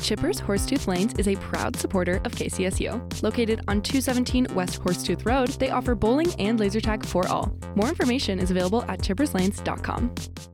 Chippers Horsetooth Lanes is a proud supporter of KCSU. Located on 217 West Horsetooth Road, they offer bowling and laser tag for all. More information is available at chipperslanes.com.